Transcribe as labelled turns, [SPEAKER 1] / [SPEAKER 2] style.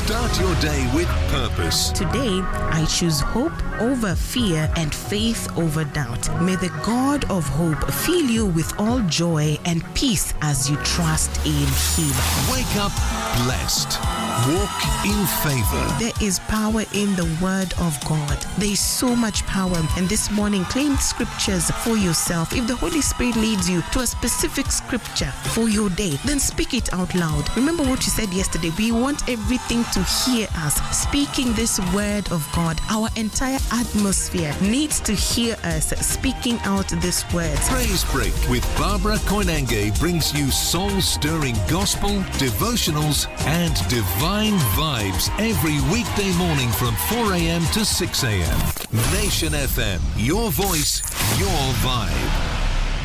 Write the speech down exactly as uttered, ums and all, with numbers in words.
[SPEAKER 1] Start your day with purpose.
[SPEAKER 2] Today, I choose hope over fear and faith over doubt. May the God of hope fill you with all joy and peace as you trust in Him.
[SPEAKER 1] Wake up blessed. Walk in favor.
[SPEAKER 2] There is power in the Word of God. There is so much power. And this morning, claim scriptures for yourself. If the Holy Spirit leads you to a specific scripture for your day, then speak it out loud. Remember what you said yesterday. We want everything to hear us. Speaking this Word of God, our entire atmosphere needs to hear us speaking out this word.
[SPEAKER 1] Praise Break with Barbara Koinange brings you soul-stirring gospel, devotionals, and divine vibes every weekday morning from four a.m. to six a.m. Nation F M, your voice, your vibe.